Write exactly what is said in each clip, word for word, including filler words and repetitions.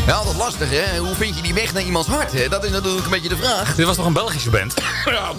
Ja, altijd lastig, hè? Hoe vind je die weg naar iemands hart, hè? Dat is natuurlijk een beetje de vraag. Dit was toch een Belgische band? Ja,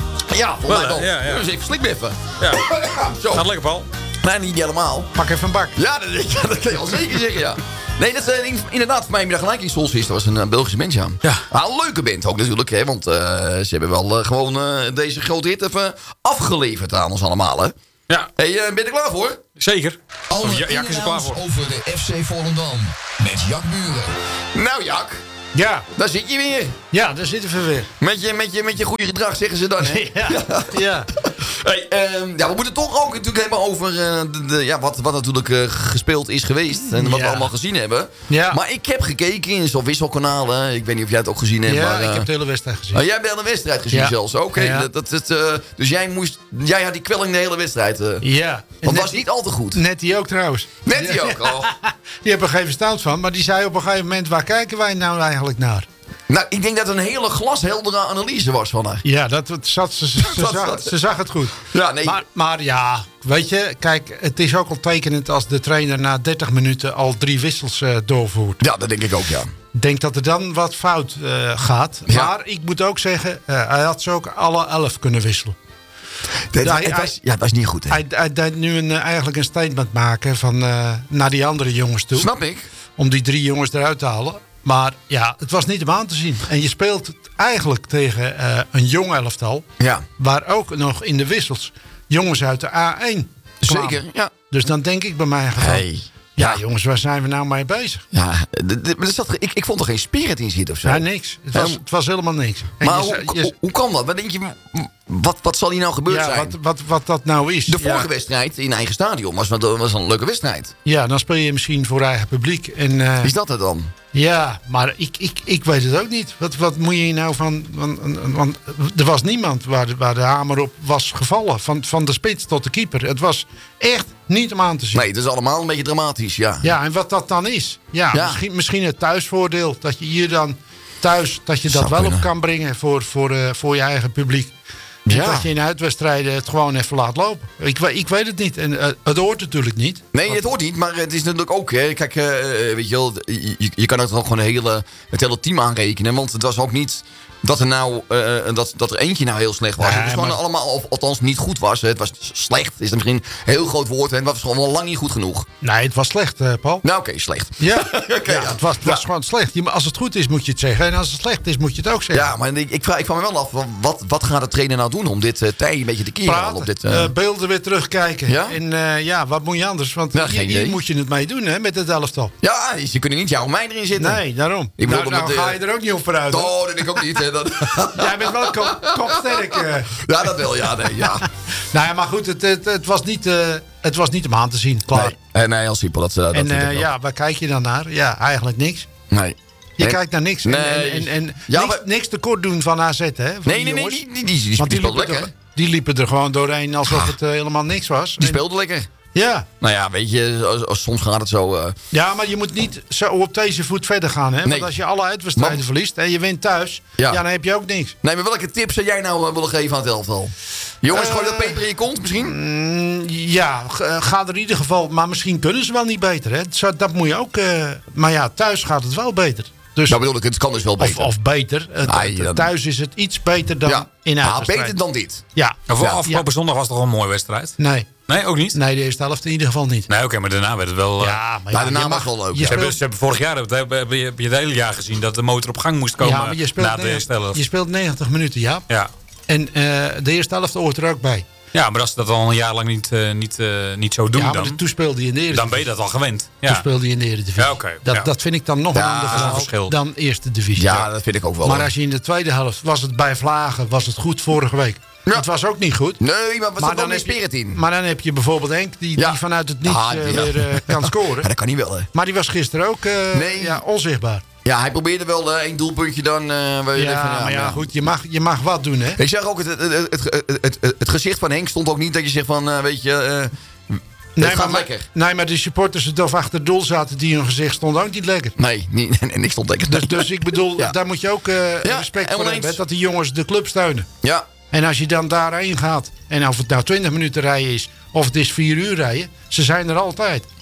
ja volgens mij wel. Ja, ja. Dus even slikbiffen. Ja. Ja, zo. Gaat lekker, Paul. Nee, niet helemaal. Pak even een bak. Ja, dat, ja, dat kan je al zeker zeggen, ja. Nee, dat is uh, inderdaad voor mij middag gelijk in Soulsister. Dat was een uh, Belgische band, ja. Ja. Ah, een leuke band ook natuurlijk, hè. Want uh, ze hebben wel uh, gewoon uh, deze grote hit even afgeleverd aan ons allemaal, hè. Ja. Hey, uh, ben je er klaar voor? Zeker. Alle Oh, Ja- Jak is er klaar voor. over de F C Volendam. Met Jack Buren. Nou, Jak, Ja, daar zit je weer. ja, daar zitten we weer. Met je, met je, met je goede gedrag, zeggen ze dan, hè. Ja, ja. Hey, uh, ja, we moeten toch ook natuurlijk hebben over uh, de, de, ja, wat, wat natuurlijk uh, gespeeld is geweest. En wat Ja. we allemaal gezien hebben. Ja. Maar ik heb gekeken in zo'n wisselkanalen. Ik weet niet of jij het ook gezien hebt. Ja, maar, uh, ik heb de hele wedstrijd gezien. oh, jij hebt de hele wedstrijd gezien Ja. zelfs. Oké, Ja. dat, dat, dat, uh, dus jij, moest, jij had die kwelling de hele wedstrijd. Uh, Ja. En want was net, niet al te goed. net die ook trouwens. Net die ook. Oh. Die hebben er geen verstand van, maar die zei op een gegeven moment, waar kijken wij nou eigenlijk naar? Nou, ik denk dat het een hele glasheldere analyse was van haar. Ja, dat, dat zat, ze, ze, Dat zag, zat- ze zag het goed. Ja, nee. Maar, maar ja, weet je, kijk, het is ook al tekenend als de trainer na dertig minuten al drie wissels uh, doorvoert. Ja, dat denk ik ook, ja. Ik denk dat er dan wat fout uh, gaat. Ja. Maar ik moet ook zeggen, uh, hij had ze ook alle elf kunnen wisselen. Het, Ja, het hij- was, ja, het was niet goed, hè. Hij, hij deed nu een, uh, eigenlijk een statement maken van, uh, naar die andere jongens toe. Snap ik. Om die drie jongens eruit te halen. Maar ja, het was niet om aan te zien. En je speelt eigenlijk tegen uh, een jong elftal. Ja, Waar ook nog in de wissels jongens uit de A één kwamen. zeker. Ja. Dus dan denk ik bij mij geval. Hey. Ja, jongens, waar zijn we nou mee bezig? Ja, d- d- maar er zat, ik, ik vond er geen spirit in zitten of zo. Ja, niks. Het was, Ja. het was helemaal niks. En Maar je hoe, zou- je- hoe, hoe kan dat? Wat denk je, wat, wat zal hier nou gebeurd ja, zijn? wat, wat, wat dat nou is. De vorige ja, wedstrijd in eigen stadion was, was een leuke wedstrijd. ja, dan speel je misschien voor eigen publiek. En, uh, Is dat het dan? ja, maar ik, ik, ik weet het ook niet. Wat, wat moet je hier nou van... Want, want er was niemand waar de, waar de hamer op was gevallen. Van, van de spits tot de keeper. Het was echt niet om aan te zien. Nee, het is allemaal een beetje dramatisch, ja. Ja, en wat dat dan is. Ja, Ja. Misschien, misschien het thuisvoordeel. Dat je hier dan thuis dat je dat Zou wel kunnen. op kan brengen voor, voor, uh, voor je eigen publiek. En Ja. dat je in uitwedstrijden het gewoon even laat lopen. Ik, we- ik weet het niet. En uh, het hoort natuurlijk niet. Nee, het hoort niet, maar het is natuurlijk ook... Hè, kijk, uh, weet je wel, je, je kan het ook gewoon hele, het hele team aanrekenen. Want het was ook niet dat er nou uh, dat, dat er eentje nou heel slecht was. Nee, het was gewoon maar- allemaal, of althans niet goed was. Het was slecht, is misschien een heel groot woord. En het was gewoon wel lang niet goed genoeg. Nee, het was slecht, uh, Paul. Nou, oké, slecht. Ja, Oké, ja, ja. het was, het was Ja. gewoon slecht. Je- Als het goed is, moet je het zeggen. En als het slecht is, moet je het ook zeggen. Ja, maar ik, ik, vraag, ik vraag me wel af, wat, wat gaat de trainer nou doen om dit uh, tij een beetje te keren? Praten, Op dit, uh, uh, beelden weer terugkijken. Ja? En uh, ja, wat moet je anders? Want Ja, hier, geen hier idee. moet je het mee doen, hè, met het elftal. ja, ze kunnen niet jou en mij erin zitten. Nee, daarom. Ik bedoel, nou, nou omdat, uh, ga je er ook niet op vooruit. hoor. Oh, dat denk ik ook niet. Hè, dat... Jij bent wel kop, kopsterk. Uh. ja, dat wel, ja. Nee, ja. Nou ja, maar goed, het, het, het, was niet, uh, het was niet om aan te zien. Klaar. Nee, eh, nee, heel simpel. Dat, uh, dat en vind ik uh, wel. ja, waar kijk je dan naar? Ja, eigenlijk niks. Nee. Je Nee. kijkt naar niks. En, Nee. en, en, en Ja, niks, maar- niks tekort doen van A Z, hè? Van Nee, die nee, nee, jongens. die, die, die, die, Want die die speelde liepen, lekker. er, die liepen er gewoon doorheen alsof Ah. het uh, helemaal niks was. Die En- speelde lekker. Ja. Nou ja, weet je, als, als soms gaat het zo... Uh, ja, maar je moet niet zo op deze voet verder gaan. Hè? Want Nee. als je alle uitwedstrijden Maar- verliest en je wint thuis, Ja. ja. dan heb je ook niks. nee, maar welke tips zou jij nou uh, willen geven aan het elftal? Jongens, Eh, gooi dat peper in je kont misschien? Mm, ja, g- uh, ga er in ieder geval... Maar misschien kunnen ze wel niet beter. Hè? Zo, dat moet je ook... Uh, maar ja, thuis gaat het wel beter. Dus, Nou bedoel ik, het kan dus wel of, beter. of beter. Het- Ah, het- ja. thuis is het iets beter dan ja. in Ah, uitwedstrijd. beter dan dit. Ja. En voor Ja. afgelopen zondag was het toch wel een mooie wedstrijd? Nee. Nee, ook niet? Nee, de eerste helft in ieder geval niet. Nee, oké, maar daarna werd het wel... eh, Ja, maar Maar ja, daarna je was mag- wel leuk, je ja. Ze hebben, speelt- ze hebben vorig jaar heb, heb, heb, je, heb je het hele jaar gezien dat de motor op gang moest komen ja, maar je speelt, na de negentig, eerste helft. je speelt negentig minuten, ja. Ja. En uh, de eerste helft hoort er ook bij. ja, maar als ze dat al een jaar lang niet, uh, niet, uh, niet zo doen, ja, maar dan, de- toen speelde hij in de dan Eredivisie. ben je dat al gewend. Toen Ja. speelde hij in de Eredivisie. Ja, oké, dat, ja. dat vind ik dan nog Ja, een ander dat is een verhaal verschil. dan Eerste Divisie. Ja, dat vind ik ook wel. Maar hoor. als je in de tweede helft, was het bij Vlagen, was het goed vorige week. Ja. Het was ook niet goed. Nee, maar wat zat dan dan meer heb je- spirit in? Maar dan heb je bijvoorbeeld Henk, die, Ja. die vanuit het niets Ah, uh, ja. weer uh, kan scoren. Ja, dat kan niet wel, hè. Maar die was gisteren ook uh, Nee. ja, onzichtbaar. Ja, hij probeerde wel uh, één doelpuntje dan... Uh, waar je Ja, denkt van, maar ja, maar goed, je mag, je mag wat doen, hè. Ik zeg ook, het, het, het, het, het, het, het gezicht van Henk stond ook niet dat je zegt van, uh, weet je... Uh, het gaat maar, lekker. Nee, maar de supporters die of achter het doel zaten, die hun gezicht stond ook niet lekker. Nee, niet, en ik stond lekker. Dus, dus ik bedoel, Ja. daar moet je ook uh, Ja, respect voor helemaal hebben. eens. hè, Dat die jongens de club steunen. Ja, En als je dan daarheen gaat, en of het nou twintig minuten rijden is, of het is vier uur rijden, ze zijn er altijd.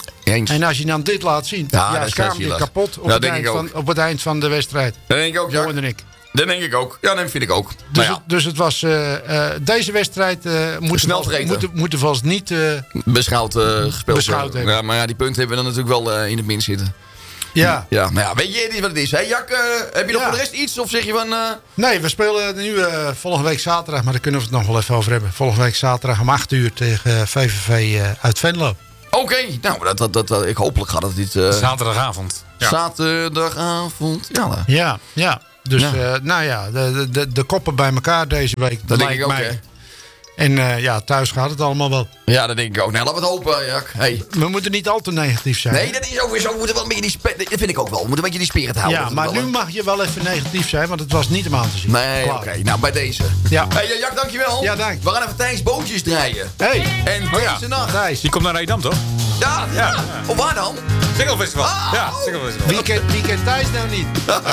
Eens. En als je dan dit laat zien, Ja, ja, dat is schaam heel je zielig. kapot op, Ja, het denk eind ik van, ook. op het eind van de wedstrijd. Dat denk ik ook, ja. Hoorde ik. Dat denk ik ook. Ja, dat vind ik ook. Dus, Nou ja, het, dus het was, eh, eh, deze wedstrijd uh, moeten Snel vast- vergeten. moeten, moeten vast niet... eh, beschouwd eh, gespeeld. Beschouwd worden. hebben. Ja, maar ja, die punten hebben we dan natuurlijk wel eh, in het min zitten. ja. Ja, maar ja, weet je niet wat het is, hè? Jak, eh, heb je nog Ja. voor de rest iets? Of zeg je van... eh, Nee, we spelen nu uh, volgende week zaterdag, maar daar kunnen we het nog wel even over hebben. Volgende week zaterdag om acht uur tegen V V V uh, uit Venlo. Oké, nou, dat, dat, dat, dat- ik hopelijk gaat het dit... eh, Zaterdagavond. Ja. Zaterdagavond. Ja, nou, Ja, ja. Dus Ja. uh, nou ja, de, de, de koppen bij elkaar deze week. dat denk lijkt ik ook, mij. hè? En uh, ja, thuis gaat het allemaal wel. Ja, dat denk ik ook. Nou, laten we het hopen, Jak. Hey. We moeten niet al te negatief zijn. Nee, dat is ook weer zo. We moeten wel een beetje die spe- dat vind ik ook wel. We moeten een beetje die spirit houden. Ja, Dat maar wel, nu hè? mag je wel even negatief zijn, want het was niet om aan te zien. Nee, oké. Klaar. Nou, bij deze. Ja. Hey, eh, Jak, dankjewel. Ja, dank. We gaan even Thijs Bootjes draaien. Hey, En Oh ja. deze nacht. Thijs. Die komt naar Edam, toch? Ja, ja. Ja. Of waar dan? Singlefestival. Ah, Ja, oh. Singlefestival. Wie kent, wie kent Thijs nou niet?